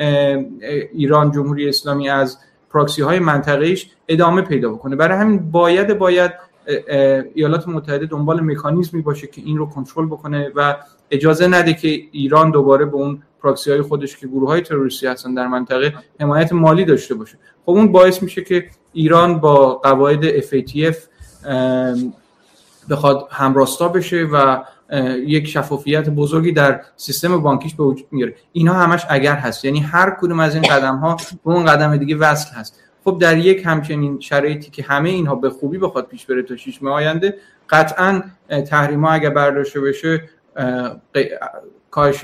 ایران جمهوری اسلامی از پراکسی های منطقه‌ایش ادامه پیدا بکنه. برای همین باید باید ایالات متحده دنبال مکانیزمی باشه که این رو کنترل بکنه و اجازه نده که ایران دوباره به اون پراکسی های خودش که گروه های تروریستی هستن در منطقه حمایت مالی داشته باشه. خب اون باعث میشه که ایران با قواعد اف ای تی اف بخواد همراستا بشه و یک شفافیت بزرگی در سیستم بانکیش به وجود میاره. اینا همش اگر هست، یعنی هر کدوم از این قدم ها به اون قدم دیگه وصل هست. خب در یک همچنین شرایطی که همه اینها به خوبی بخواد پیش بره تا شش ماه آینده، قطعاً تحریم‌ها اگه برداشته بشه کاهش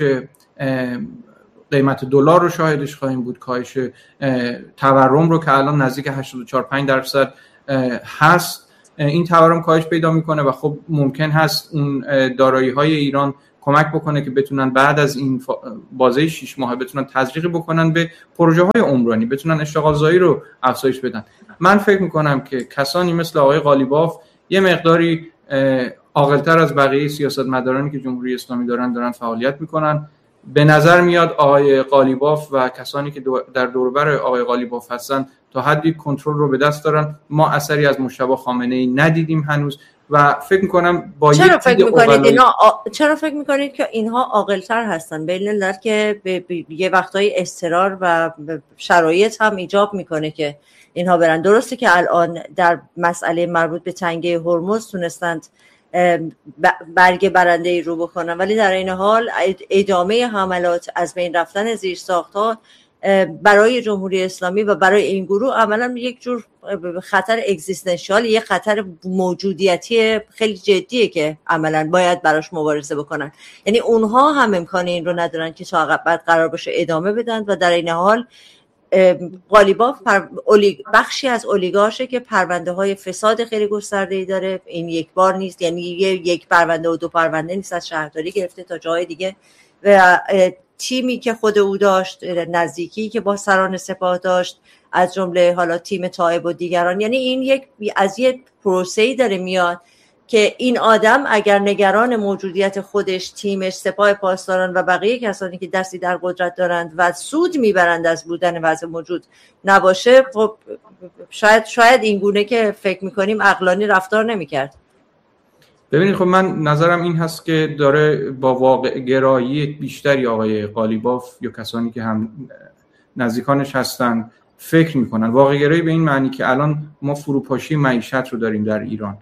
قیمت دلار رو شاهدش خواهیم بود، کاهش تورم رو که الان نزدیک هشتاد و چهار پنج درصد هست، این تورم کاهش پیدا میکنه و خب ممکن هست اون دارایی‌های ایران کمک بکنه که بتونن بعد از این بازه شش ماه بتونن تزریق بکنن به پروژه‌های عمرانی، بتونن اشتغال زایی رو افزایش بدن. من فکر میکنم که کسانی مثل آقای قالیباف یه مقداری عاقل‌تر از بقیه سیاستمدارانی که جمهوری اسلامی دارن دارن فعالیت میکنن. به نظر میاد آقای قالیباف و کسانی که در دور و بر آقای قالیباف هستن تا حدی کنترل رو به دست دارن. ما اثری از مجتبی خامنه‌ای ندیدیم هنوز و فکر میکنم با چرا فکر میکنید اینا آ... چرا فکر میکنید که اینها عاقل‌تر هستن؟ بین الملل که به... به... یه وقتای اضطرار و شرایط هم ایجاب میکنه که اینها برن. درسته که الان در مسئله مربوط به تنگه هرمز تونستند برگ برنده ای رو بکنن، ولی در این حال ادامه حملات، از بین رفتن زیرساخت‌ها برای جمهوری اسلامی و برای این گروه عملا یک جور خطر اگزیستانشیال، یک خطر موجودیتی خیلی جدیه که عملا باید براش مبارزه بکنن. یعنی اونها هم امکان این رو ندارن که تا بعد قرار باشه ادامه بدن و در این حال قالیباف بخشی از اولیگارشه که پرونده های فساد خیلی گسترده‌ای داره. این یک بار نیست، یعنی یک پرونده و دو پرونده نیست، از شهرداری گرفته تا جای دیگه. و تیمی که خود او داشت، نزدیکی که با سران سپاه داشت، از جمله حالا تیم تائب و دیگران، یعنی این یک از یک پروسه‌ای داره میاد که این آدم اگر نگران موجودیت خودش، تیمش، سپاه پاسداران و بقیه کسانی که دستی در قدرت دارند و سود میبرند از بودن وضع موجود نباشه، خب شاید شاید این گونه که فکر میکنیم عقلانی رفتار نمیکرد. ببینید خب من نظرم این هست که داره با واقع گرایی بیشتری آقای قالیباف یا کسانی که هم نزدیکانش هستن فکر میکنن. واقع گرایی به این معنی که الان ما فروپاشی معیشت رو داریم در ایران،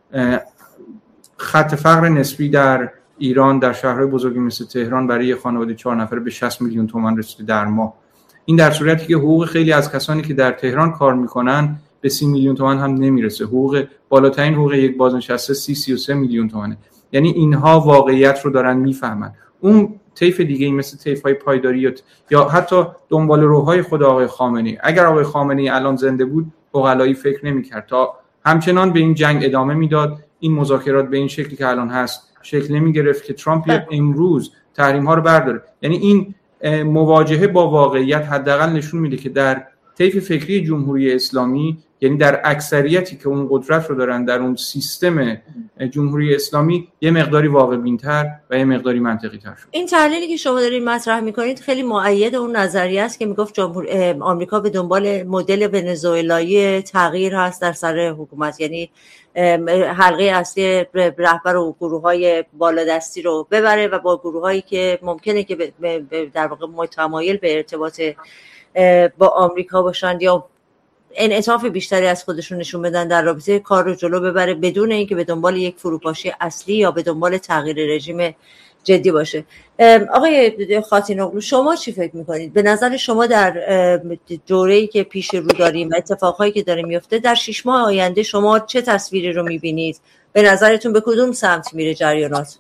خط فقر نسبی در ایران در شهرهای بزرگی مثل تهران برای یه خانواده چهار نفره به شصت میلیون تومان رسیده در ماه. این در صورتی که حقوق خیلی از کسانی که در تهران کار میکنن به سی میلیون تومان هم نمیرسه. حقوق بالاترین حقوق یک بازنشسته سی سی و سه میلیون تومانه. یعنی اینها واقعیت رو دارن میفهمن. اون طیف دیگه‌ای مثل طیف‌های پایداری یا حتی دنبال روهای خود آقای خامنه‌ای، اگر آقای خامنه‌ای الان زنده بود عقلایی فکر نمی‌کرد تا همچنان به این جنگ ادامه میداد، این مذاکرات به این شکلی که الان هست شکل نمی‌گرفت که ترامپ امروز تحریم‌ها رو برداره. یعنی این مواجهه با واقعیت حداقل نشون میده که در طیف فکری جمهوری اسلامی، یعنی در اکثریتی که اون قدرت رو دارن در اون سیستم جمهوری اسلامی، یه مقداری واقع بین‌تر و یه مقداری منطقی‌تر شد. این تحلیلی که شما دارید مطرح می‌کنید خیلی مؤید اون نظریه است که میگفت جمهوری آمریکا به دنبال مدل ونزوئلایی تغییر هست در سر حکومت، یعنی حلقه اصلی رهبر و گروه‌های بالادستی رو ببره و با گروه‌هایی که ممکنه که در واقع متمایل به ارتباط با آمریکا باشند یا انعطاف بیشتری از خودشون نشون بدن در رابطه کار رو جلو ببره، بدون اینکه به دنبال یک فروپاشی اصلی یا به دنبال تغییر رژیم جدی باشه. آقای خاتین‌اغلو، شما چی فکر میکنید؟ به نظر شما در دوره‌ای که پیش رو داریم و اتفاقهایی که داره میفته، در شش ماه آینده شما چه تصویری رو میبینید؟ به نظرتون به کدوم سمت میره جریانات؟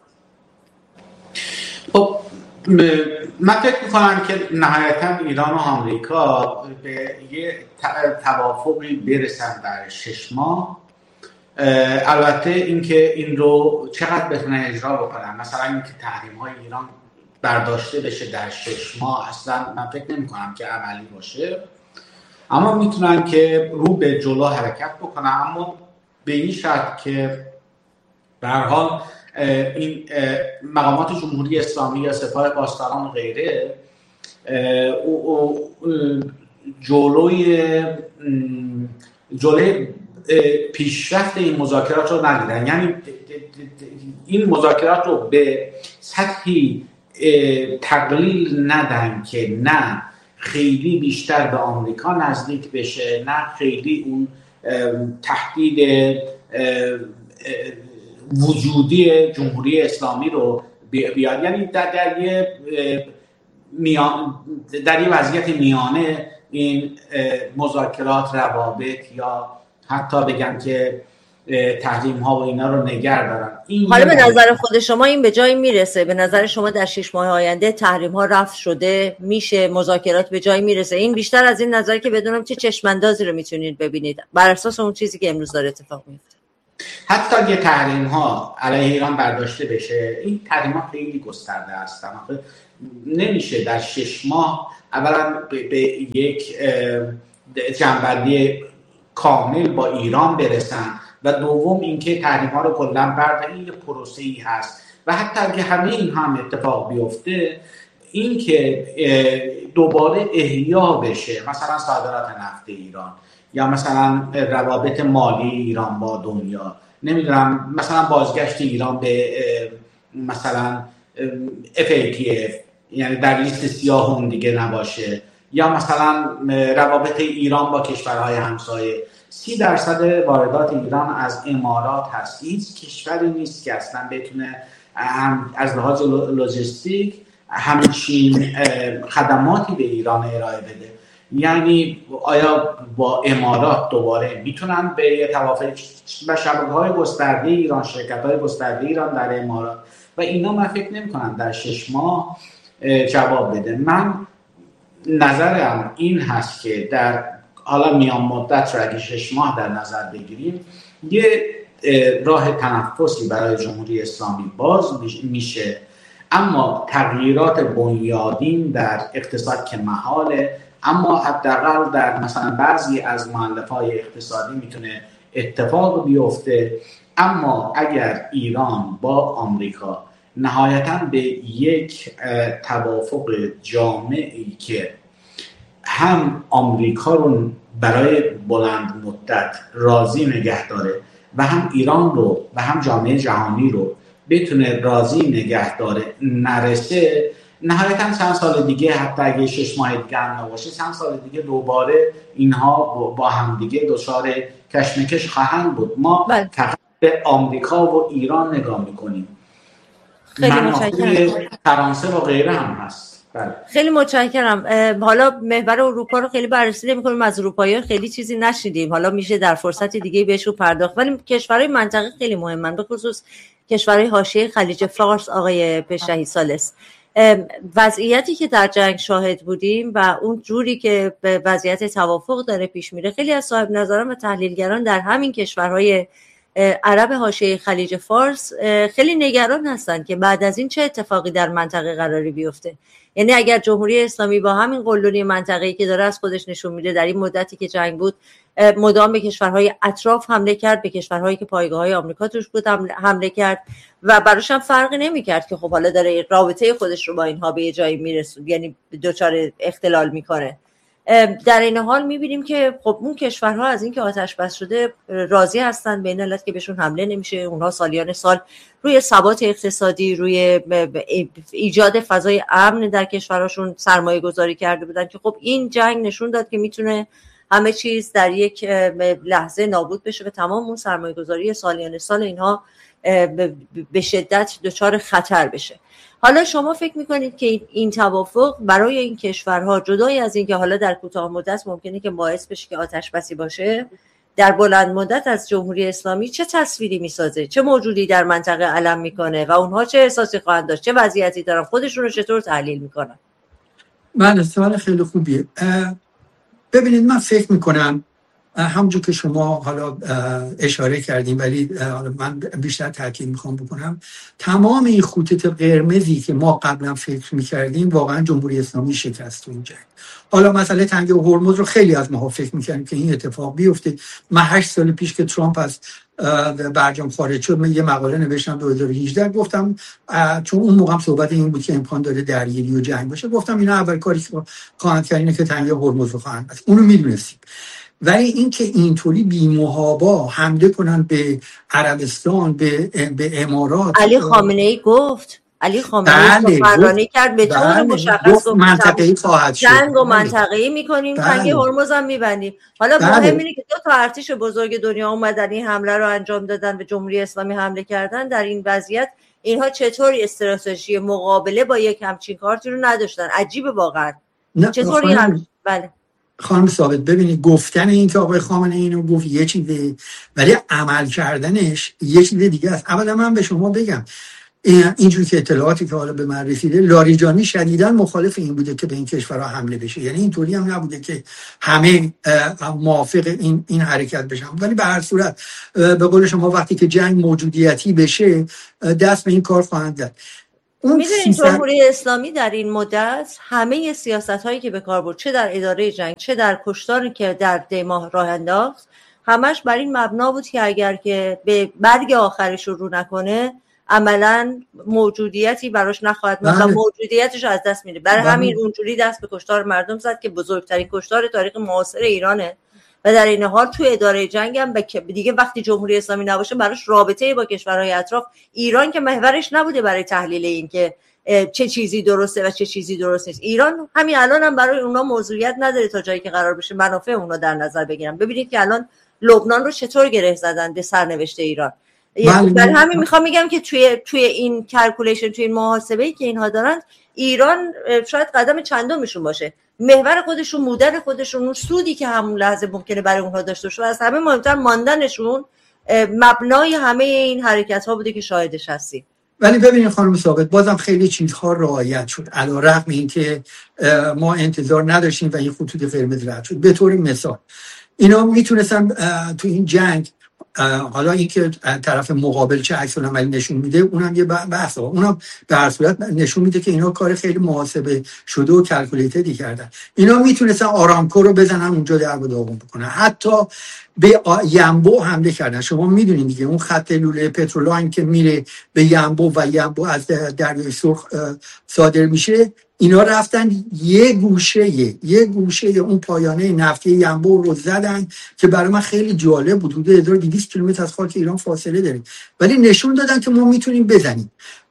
خب من فکر میکنم که نهایتا ایران و آمریکا به یه توافقی برسن در شش ماه. البته اینکه این رو چقدر بتونن اجرا بکنن، مثلا اینکه تحریم های ایران برداشته بشه در شش ماه، اصلا من فکر نمی کنم که عملی باشه، اما میتونن که رو به جلو حرکت بکنن، اما به این شرط که به هر حال این مقامات جمهوری اسلامی یا سپاه پاسداران و غیره جلوی جلوی پیشرفت این مذاکرات رو ندیدن. یعنی این مذاکرات رو به سطحی تقلیل ندن که نه خیلی بیشتر به آمریکا نزدیک بشه، نه خیلی اون تهدید وجودی جمهوری اسلامی رو بیاد. یعنی در, در یه میان در این وضعیت میانه این مذاکرات، روابط یا حتی بگم که تحریم ها و اینا رو نگه دارن. این حالا به نظر خود شما این به جایی میرسه؟ به نظر شما در شش ماه آینده تحریم ها رفع شده میشه، مذاکرات به جایی میرسه؟ این بیشتر از این نظر که بدونم چه چشماندازی رو میتونید ببینید بر اساس اون چیزی که امروز داره اتفاق میفته. حتی اگه تحریم ها علیه ایران برداشته بشه، این تحریم ها خیلی گسترده هستن. نمیشه در شش ماه اولا به یک جنبندی کامل با ایران برسن و دوم اینکه تحریم ها رو کلا بردارن. این یه پروسه‌ای هست و حتی اگه همه این هم اتفاق بیفته، این که دوباره احیا بشه مثلا صادرات نفت ایران یا مثلا روابط مالی ایران با دنیا، نمیدونم مثلا بازگشت ایران به مثلا اف ای تی اف، یعنی در لیست سیاه اون دیگه نباشه، یا مثلا روابط ایران با کشورهای همسایه. سی درصد واردات ایران از امارات هست. هیچ کشوری نیست که اصلا بتونه از لحاظ لوجستیک همچین خدماتی به ایران ارائه بده. یعنی آیا با امارات دوباره میتونن به یه توافق و شبکه‌های گسترده ایران، شرکت‌های گسترده ایران در امارات و اینا، من فکر نمی‌کنم در شش ماه جواب بده. من نظرم این هست که در حالا میان مدت رو اگه شش ماه در نظر بگیریم، یه راه تنفسی برای جمهوری اسلامی باز میشه، اما تغییرات بنیادین در اقتصاد که محاله، اما حداقل در مثلا بعضی از مؤلفه‌های اقتصادی میتونه اتفاق بیفته. اما اگر ایران با آمریکا نهایتاً به یک توافق جامعی که هم آمریکا رو برای بلند مدت راضی نگه داره و هم ایران رو و هم جامعه جهانی رو بتونه راضی نگه داره نرسه، نهایتاً چند سال دیگه، حتی اگه شش ماه دیگه هم نباشه، چند سال دیگه دوباره اینها با هم دیگه دچار کشمکش خواهند بود. ما فقط به آمریکا و ایران نگاه میکنیم. خیلی متشکرم. فرانسه و غیره هم هست. بله. خیلی متشکرم. حالا محور اروپا رو خیلی بررسی نمی‌کنیم، از اروپایی‌ها خیلی چیزی نشنیدیم، حالا میشه در فرصت دیگه بهش رو پرداخت. ولی کشورهای منطقه خیلی مهمن، به خصوص کشورهای حاشیه خلیج فارس. آقای پیشرهی ثالث، وضعیتی که در جنگ شاهد بودیم و اون جوری که به وضعیت توافق داره پیش میره، خیلی از صاحب نظران و تحلیلگران در همین کشورهای عرب حاشیه خلیج فارس خیلی نگران هستن که بعد از این چه اتفاقی در منطقه قراری بیفته. یعنی اگر جمهوری اسلامی با همین قلدری منطقه‌ای که داره از خودش نشون میده، در این مدتی که جنگ بود مدام به کشورهای اطراف حمله کرد، به کشورهایی که پایگاه‌های آمریکا توش بود حمله کرد و براش هم فرقی نمی‌کرد که خب حالا داره رابطه خودش رو با اینها به یه جایی میرسونه، یعنی دچار اختلال میکنه. در این حال میبینیم که خب اون کشورها از اینکه آتش بس شده راضی هستن، به این علت که بهشون حمله نمیشه. اونها سالیان سال روی ثبات اقتصادی، روی ایجاد فضای امن در کشورهاشون سرمایه گذاری کرده بودن که خب این جنگ نشون داد که میتونه همه چیز در یک لحظه نابود بشه و تمام اون سرمایه گذاری سالیان سال اینها به شدت دچار خطر بشه. حالا شما فکر میکنید که این توافق برای این کشورها، جدای از این که حالا در کوتاه مدت ممکنه که باعث بشه که آتش بسی باشه، در بلند مدت از جمهوری اسلامی چه تصویری میسازه؟ چه موجودی در منطقه علم میکنه و اونها چه احساسی خواهند داشت؟ چه وضعیتی دارن؟ خودشون رو چطور تحلیل میکنن؟ من سوال خیلی خوبیه. ببینید، من فکر میکنم همونجور که شما حالا اشاره کردیم، ولی من بیشتر تاکید میخوام بکنم، تمام این خطوط قرمزی که ما قبلا فکر میکردیم واقعا جمهوری اسلامی شکست اون جنگ. حالا مسئله تنگه هرمز رو خیلی از ما فکر میکردیم که این اتفاق بیفته. من هشت سال پیش که ترامپ از برجام خارج شد، من یه مقاله نوشتم دو هزار و هجده، گفتم چون اون موقع صحبت این بود که امکان داره درگیری و جنگ باشه، گفتم اینا اول کاری که خواهند کرد اینه که تنگه هرمز رو خواهند بست. اونو میدونستیم. ولی اینکه اینطوری بی‌محابا حمله کنن به عربستان، به به امارات، علی خامنه‌ای گفت علی خامنه‌ای سخنرانی کرد به طور مشخص، منطقه‌ای خواهد شد، جنگ و منطقه‌ای می‌کنیم، تنگه هرمز هم می‌بندیم. حالا مهم اینه که دو تا ارتش بزرگ دنیا اومدن این حمله رو انجام دادن، به جمهوری اسلامی حمله کردن. در این وضعیت اینها چطوری استراتژی مقابله با یک همچین کارتی رو نداشتن؟ عجیبه واقعا. چطوری هم بله خانم ثابت ببینید گفتن این که آقای خامنه‌ای اینو گفت یه چیزه، ولی عمل کردنش یه چیز دیگه است. اولا من به شما بگم اینجوری که اطلاعاتی که حالا به من رسیده، لاریجانی شدیداً مخالف این بوده که به این کشورها حمله بشه، یعنی اینطوری هم نبوده که همه موافق این این حرکت بشن، ولی به هر صورت به قول شما وقتی که جنگ موجودیتی بشه دست به این کار خواهند زد. میدونید جمهوری اسلامی در این مدت همه سیاست هایی که به کار برد، چه در اداره جنگ چه در کشتاری که در دی ماه راه انداخت، همش بر این مبنا بود که اگر که به برگ آخرش رو نکنه عملا موجودیتی براش نخواهد بود و موجودیتش از دست میره. برای همین اونجوری دست به کشتار مردم زد که بزرگترین کشتار تاریخ معاصر ایرانه و در این حال تو اداره جنگ هم دیگه وقتی جمهوری اسلامی نباشه براش رابطه با کشورهای اطراف، ایران که محورش نبوده برای تحلیل این که چه چیزی درسته و چه چیزی درست نیست. ایران همین الان هم برای اونا موضوعیت نداره تا جایی که قرار بشه منافع اونا در نظر بگیرن. ببینید که الان لبنان رو چطور گره زدن به سرنوشت ایران. برای همین میخوام میگم که توی توی این کلکولیشن، توی این محاسبه‌ای که اینها دارن، ایران شاید قدم چندمشون باشه، محور خودشون، مودر خودشون، اون سودی که همون لحظه ممکنه برای اونها داشته باشه، از همه مهمتر ماندنشون مبنای همه این حرکت‌ها بوده که شاهدش هستیم. ولی ببینید خانم ثابت، بازم خیلی چیزها رعایت شد علی‌رغم اینکه ما انتظار نداشتیم و این خطوط قرمز رد شد. به طور مثال اینا میتونستن تو این جنگ، حالا اینکه طرف مقابل چه عکس العملی نشون میده اونم یه بحثه، اونم به هر صورت نشون میده که اینا کار خیلی محاسبه شده و کلکولیتدی کردن. اینا میتونستن آرامکو رو بزنن اونجا در و داغون بکنن، حتی به ینبو حمله کردن. شما میدونید دیگه اون خط لوله پترولاین که میره به ینبو و ینبو از دریای سرخ صادر میشه، اینا رفتن یه گوشه یه گوشه اون پایانه نفتی ینبو رو زدن که برای من خیلی جالب بود. حدود هزار و دویست کیلومتر از خاک ایران فاصله داریم، ولی نشون دادن که ما میتونیم بزنیم.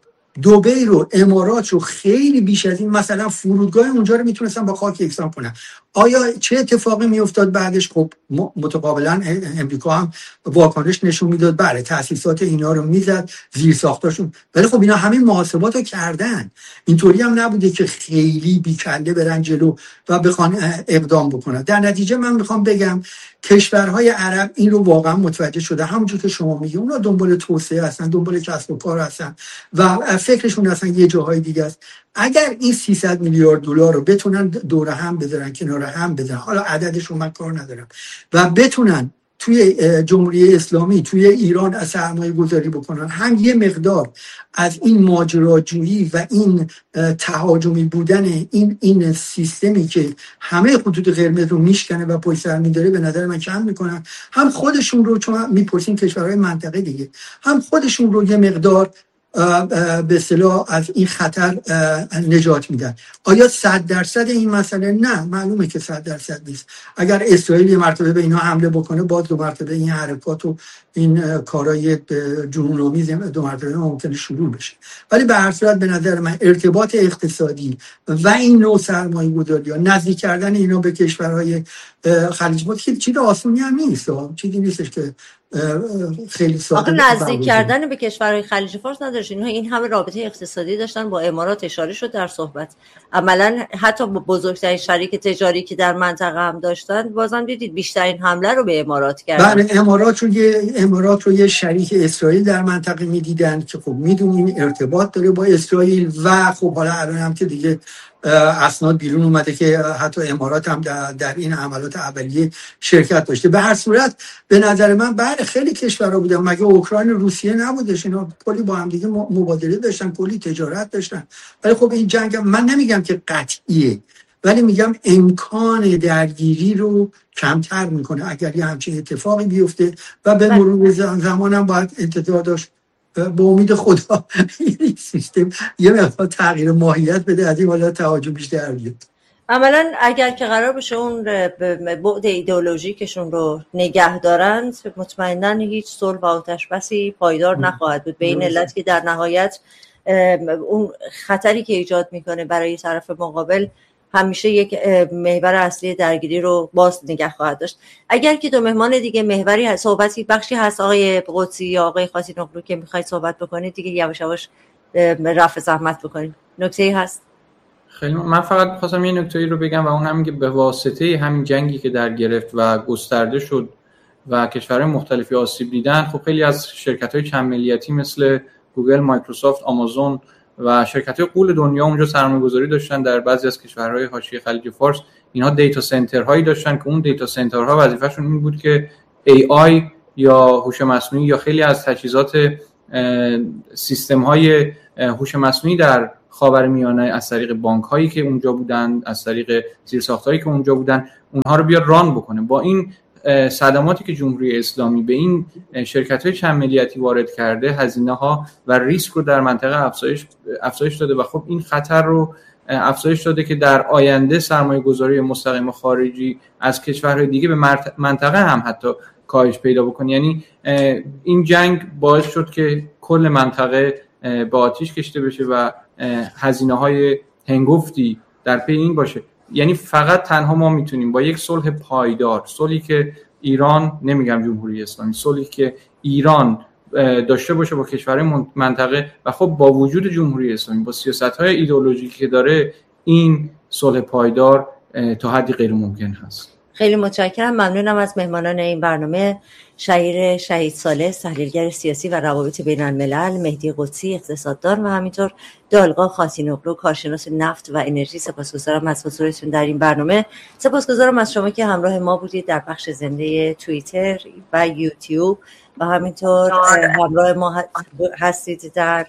دبی رو، امارات رو خیلی بیش از این، مثلا فرودگاه اونجا رو میتونستن با خاک یکسان کنن. آیا چه اتفاقی میافتاد بعدش؟ خب متقابلا امریکا هم واکنش نشون میداد، بله تاسیسات اینا رو میزد، زیر ساختاشون، ولی خب اینا همین محاسبات رو کردن. اینطوری هم نبوده که خیلی بیکله برن جلو و بخوان اقدام بکنن. در نتیجه من میخوام بگم کشورهای عرب این رو واقعا متوجه شده، همونجور که شما میگی اونا دنبال توسعه هستن، دنبال کسب و کار هستن و فکرشون اصلا یه جاهای دیگه است. اگر این سیصد میلیارد دلار رو بتونن دور هم بذارن، کنار هم بذارن، حالا عددش رو من کار ندارم، و بتونن توی جمهوری اسلامی، توی ایران از سرمایه گذاری بکنن، هم یه مقدار از این ماجراجویی و این تهاجمی بودن این این سیستمی که همه خطوط قرمز رو میشکنه و پشت سر میداره به نظر من کم میکنن، هم خودشون رو، چون میپرسین کشورهای منطقه دیگه، هم خودشون رو یه مقدار به اصطلاح از این خطر نجات میدن. آیا صد درصد این مسئله؟ نه، معلومه که صد درصد نیست. اگر اسرائیل یه مرتبه به اینا حمله بکنه، باز دو مرتبه این حرکات و این کارهای جنون‌آمیز دو مرتبه ممکنه شروع بشه. ولی به هر صورت به نظر من ارتباط اقتصادی و این نوع سرمایه‌گذاری‌ها، نزدیک کردن اینا به کشورهای خلیج فارس که چیز آسونی هم نیست، چیزی نیستش که خیلی ساده. نزدیک کردن به کشورهای خلیج فارس نداشت، اینها این همه رابطه اقتصادی داشتن با امارات، اشاره شد در صحبت. عملا حتی بزرگترین شریک تجاری که در منطقه هم داشتن، بازم دیدید بیشترین حمله رو به امارات کردن. بله، امارات رو یه امارات رو یه شریک اسرائیل در منطقه میدیدن که خب میدونین ارتباط داره با اسرائیل، و خب حالا الان هم که دیگه اسناد بیرون اومده که حتی امارات هم در, در این عملات اولیه شرکت داشته. به هر صورت به نظر من بله خیلی کشورها بودن، مگه اوکراین روسیه نبودش؟ اینا کلی با هم دیگه مبادله داشتن، کلی تجارت داشتن. ولی خب این جنگ من نمیگم که قطعیه، ولی میگم امکان درگیری رو کمتر میکنه اگر یه همچین اتفاقی بیفته، و به مرور زمان هم باید انتظار داشت با امید خدا این سیستم یه مقدار تغییر ماهیت بده، از این حالا تهاجم بیشتر بیاد. عملا اگر که قرار بشه اون بعد ایدئولوژیکشون رو نگه دارند، مطمئناً هیچ صلح و آتش بسی پایدار نخواهد بود، به این علت که در نهایت اون خطری که ایجاد میکنه برای طرف مقابل همیشه یک محور اصلی درگیری رو باز نگه خواهد داشت. اگر که دو مهمان دیگه محوری صحبتی بخشی هست آقای قدسی یا آقای خاطی‌نقلو که میخواید صحبت بکنید دیگه یواش یواش رفع زحمت بکنید. نکته‌ای هست؟ خیلی من فقط خواستم یه نکته‌ای رو بگم و اون هم که به واسطه همین جنگی که در گرفت و گسترده شد و کشورهای مختلفی آسیب دیدن، خب خیلی از شرکت‌های چند ملیتی مثل گوگل، مایکروسافت، آمازون و شرکت‌های غول دنیا اونجا سرمایه‌گذاری داشتن در بعضی از کشورهای حاشیه خلیج فارس. اینها دیتا سنترهایی داشتن که اون دیتا سنترها وظیفه‌شون این بود که ای آی یا هوش مصنوعی یا خیلی از تجهیزات سیستم‌های هوش مصنوعی در خاورمیانه از طریق بانک‌هایی که اونجا بودن، از طریق زیرساخت‌هایی که اونجا بودن، اونها رو بیاد ران بکنه. با این صدماتی که جمهوری اسلامی به این شرکت‌های چند ملیتی وارد کرده، هزینه‌ها و ریسک رو در منطقه افزایش افزایش داده و خب این خطر رو افزایش داده که در آینده سرمایه‌گذاری مستقیم خارجی از کشورهای دیگه به منطقه هم حتی کاهش پیدا بکنه. یعنی این جنگ باعث شد که کل منطقه به آتیش کشیده بشه و هزینه‌های هنگفتی در پی این باشه. یعنی فقط تنها ما میتونیم با یک صلح پایدار، صلحی که ایران، نمیگم جمهوری اسلامی، صلحی که ایران داشته باشه با کشورهای منطقه و خب با وجود جمهوری اسلامی، با سیاست‌های ایدئولوژیکی که داره، این صلح پایدار تا حدی غیر ممکن هست. خیلی متشکرم. ممنونم از مهمانان این برنامه، شهیر شهید صالح، تحلیلگر سیاسی و روابط بین الملل، مهدی قدسی، اقتصاددان، و همینطور دالقا خاطی‌نقلو، کارشناس نفت و انرژی. سپاسگزارم از حضورتون در این برنامه. سپاسگزارم از شما که همراه ما بودید در بخش زنده توییتر و یوتیوب و همینطور همراه ما هستید در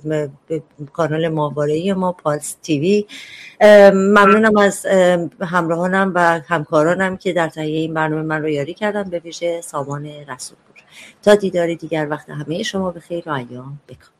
کانال ماهواره‌ای ما پالس تیوی. ممنونم از همراهانم و همکارانم که در تهیه این برنامه من رو یاری کردن، به ویژه سامان رسولپور. تا دیدار دیگر، وقت همه شما بخیر و ایام بکام.